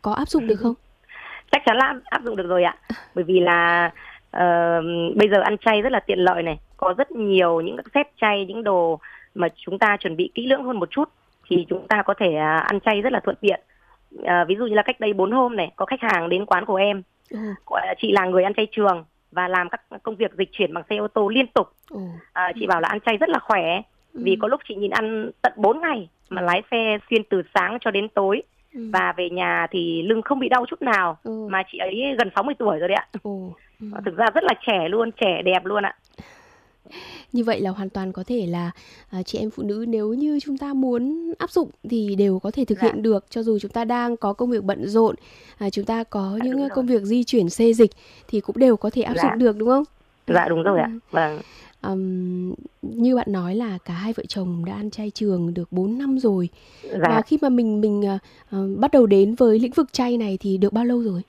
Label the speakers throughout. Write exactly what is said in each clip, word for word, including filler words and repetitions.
Speaker 1: có áp dụng được không?
Speaker 2: Chắc chắn là áp dụng được rồi ạ. Bởi vì là uh, bây giờ ăn chay rất là tiện lợi này, có rất nhiều những các set chay, những đồ mà chúng ta chuẩn bị kỹ lưỡng hơn một chút thì chúng ta có thể uh, ăn chay rất là thuận tiện. Uh, ví dụ như là cách đây bốn hôm này, có khách hàng đến quán của em. Ừ. Chị là người ăn chay trường và làm các công việc dịch chuyển bằng xe ô tô liên tục. Ừ. Uh, chị bảo là ăn chay rất là khỏe. Ừ. Vì có lúc chị nhìn ăn tận bốn ngày mà lái xe xuyên từ sáng cho đến tối. Ừ. Và về nhà thì lưng không bị đau chút nào. Ừ. Mà chị ấy gần sáu mươi tuổi rồi đấy ạ. Ừ. Ừ. Thực ra rất là trẻ luôn, trẻ đẹp luôn ạ.
Speaker 1: Như vậy là hoàn toàn có thể là uh, chị em phụ nữ nếu như chúng ta muốn áp dụng thì đều có thể thực dạ. hiện được, cho dù chúng ta đang có công việc bận rộn, uh, chúng ta có dạ, những công việc di chuyển xê dịch thì cũng đều có thể áp dạ. dụng được, đúng không?
Speaker 2: Dạ đúng rồi ạ. Vâng.
Speaker 1: Um, như bạn nói là cả hai vợ chồng đã ăn chay trường được bốn năm rồi. Dạ. Và khi mà mình mình uh, bắt đầu đến với lĩnh vực chay này thì được bao lâu rồi?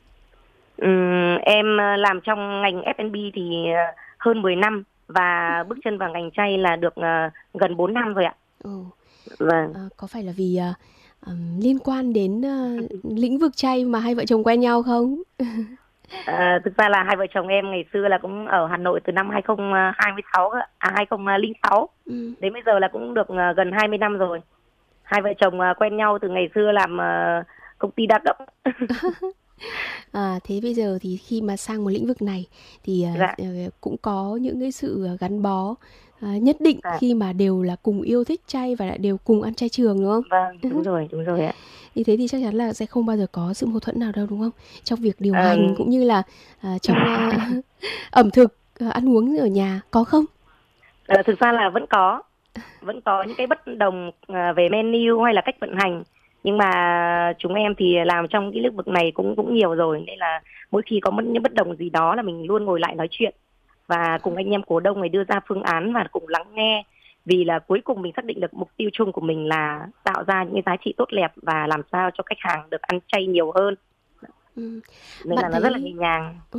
Speaker 2: Um, em làm trong ngành ép and bê thì hơn mười năm. Và bước chân vào ngành chay là được uh, gần bốn năm rồi ạ. Ừ. Vâng.
Speaker 1: À, có phải là vì uh, um, liên quan đến uh, lĩnh vực chay mà hai vợ chồng quen nhau không?
Speaker 2: À, thực ra là hai vợ chồng em ngày xưa là cũng ở Hà Nội từ năm hai không hai sáu, à hai không không sáu. Ừ. Đến bây giờ là cũng được uh, gần hai mươi năm rồi. Hai vợ chồng uh, quen nhau từ ngày xưa làm uh, công ty đa cấp.
Speaker 1: À, thế bây giờ thì khi mà sang một lĩnh vực này thì dạ. uh, cũng có những cái sự gắn bó uh, nhất định dạ. khi mà đều là cùng yêu thích chay và đều cùng ăn chay trường, đúng không?
Speaker 2: Vâng, đúng rồi, đúng rồi ạ.
Speaker 1: Như thế thì chắc chắn là sẽ không bao giờ có sự mâu thuẫn nào đâu, đúng không? Trong việc điều hành um... cũng như là uh, trong uh, ẩm thực, uh, ăn uống ở nhà, có không?
Speaker 2: Uh, thực ra là vẫn có, vẫn có những cái bất đồng uh, về menu hay là cách vận hành. Nhưng mà chúng em thì làm trong cái lĩnh vực này cũng cũng nhiều rồi, nên là mỗi khi có những bất đồng gì đó là mình luôn ngồi lại nói chuyện và cùng anh em cổ đông này đưa ra phương án và cùng lắng nghe, vì là cuối cùng mình xác định được mục tiêu chung của mình là tạo ra những giá trị tốt đẹp và làm sao cho khách hàng được ăn chay nhiều hơn. Ừ. Nên Bạn là thấy... nó rất là nhẹ nhàng.
Speaker 1: Ừ.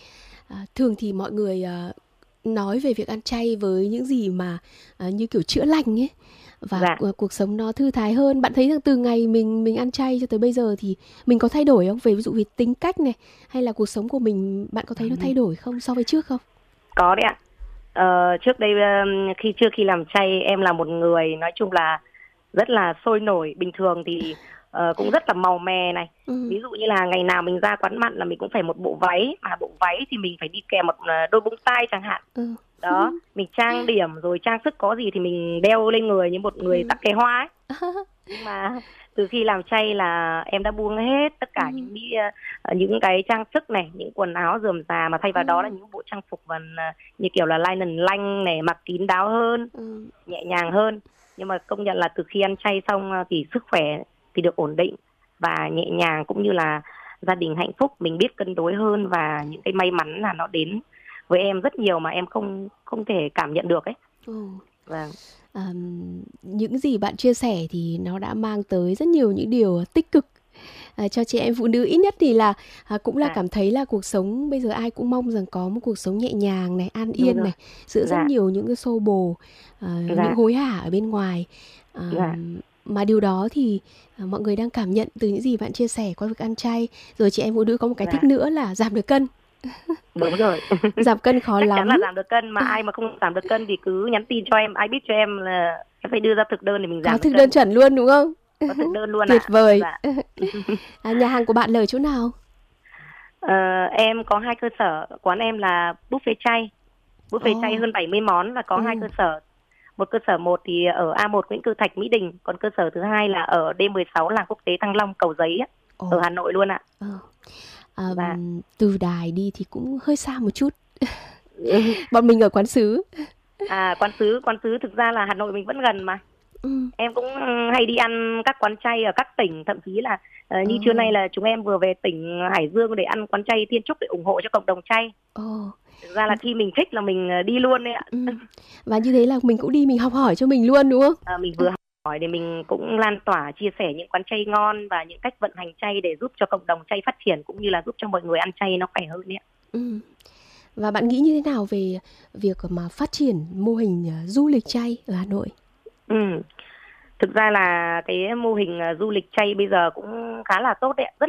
Speaker 1: À, thường thì mọi người uh, nói về việc ăn chay với những gì mà uh, như kiểu chữa lành ấy, và dạ. cuộc sống nó thư thái hơn. Bạn thấy rằng từ ngày mình mình ăn chay cho tới bây giờ thì mình có thay đổi không? Về ví dụ về tính cách này hay là cuộc sống của mình, bạn có thấy nó thay đổi không so với trước không?
Speaker 2: Có đấy ạ. Ờ, trước đây khi chưa khi làm chay em là một người nói chung là rất là sôi nổi. Bình thường thì uh, cũng rất là màu mè này. Ừ. Ví dụ như là ngày nào mình ra quán mặn là mình cũng phải một bộ váy, mà bộ váy thì mình phải đi kèm một đôi bông tai chẳng hạn. Ừ. Đó, mình trang điểm rồi trang sức có gì thì mình đeo lên người như một người tắc kè hoa ấy. Nhưng mà từ khi làm chay là em đã buông hết tất cả ừ. những uh, những cái trang sức này, những quần áo rườm rà, mà thay vào ừ. đó là những bộ trang phục và uh, như kiểu là linen lanh này, mặc kín đáo hơn, ừ. nhẹ nhàng hơn. Nhưng mà công nhận là từ khi ăn chay xong uh, thì sức khỏe thì được ổn định và nhẹ nhàng, cũng như là gia đình hạnh phúc, mình biết cân đối hơn, và những cái may mắn là nó đến với em rất nhiều mà em không không thể cảm nhận được ấy. Ừ. Vâng.
Speaker 1: À, những gì bạn chia sẻ thì nó đã mang tới rất nhiều những điều tích cực à, cho chị em phụ nữ. Ít nhất thì là à, cũng là à. cảm thấy là cuộc sống bây giờ ai cũng mong rằng có một cuộc sống nhẹ nhàng này, an yên này, giữa dạ. rất nhiều những cái xô bồ, à, dạ. những hối hả ở bên ngoài. À, dạ. Mà điều đó thì à, mọi người đang cảm nhận từ những gì bạn chia sẻ qua việc ăn chay. Rồi chị em phụ nữ có một cái dạ. thích nữa là giảm được cân.
Speaker 2: Đúng rồi.
Speaker 1: Giảm cân khó
Speaker 2: chắc
Speaker 1: lắm.
Speaker 2: Chắc chắn là giảm được cân, mà ai mà không giảm được cân thì cứ nhắn tin cho em, ai biết cho em là em phải đưa ra thực đơn để mình giảm.
Speaker 1: Có thực đơn chuẩn luôn đúng không?
Speaker 2: Có thực đơn luôn.
Speaker 1: Tuyệt
Speaker 2: ạ.
Speaker 1: vời.
Speaker 2: Dạ.
Speaker 1: À, nhà hàng của bạn là ở chỗ nào?
Speaker 2: Ờ, em có hai cơ sở. Quán em là buffet chay. Buffet oh. chay hơn bảy mươi món, và có ừ. hai cơ sở. Một cơ sở một thì ở A một Nguyễn Cư Thạch, Mỹ Đình. Còn cơ sở thứ hai là ở D mười sáu Làng Quốc tế Thăng Long, Cầu Giấy, oh. ở Hà Nội luôn ạ.
Speaker 1: Oh. À, và... từ đài đi thì cũng hơi xa một chút. Bọn mình ở Quán Sứ.
Speaker 2: À, Quán Sứ, Quán Sứ thực ra là Hà Nội mình vẫn gần mà. Ừ. Em cũng hay đi ăn các quán chay ở các tỉnh, thậm chí là uh, như ừ. trưa nay là chúng em vừa về tỉnh Hải Dương để ăn quán chay Thiên Trúc để ủng hộ cho cộng đồng chay. Ừ. Thực ra là khi mình thích là mình đi luôn đấy ạ. Ừ.
Speaker 1: Và như thế là mình cũng đi, mình học hỏi cho mình luôn đúng không?
Speaker 2: À, mình vừa học hỏi để mình cũng lan tỏa, chia sẻ những quán chay ngon và những cách vận hành chay để giúp cho cộng đồng chay phát triển, cũng như là giúp cho mọi người ăn chay nó khỏe hơn đấy ạ. Ừ.
Speaker 1: Và bạn nghĩ như thế nào về việc mà phát triển mô hình uh, du lịch chay ở Hà Nội?
Speaker 2: Ừ. Thực ra là cái mô hình uh, du lịch chay bây giờ cũng khá là tốt đấy ạ. Rất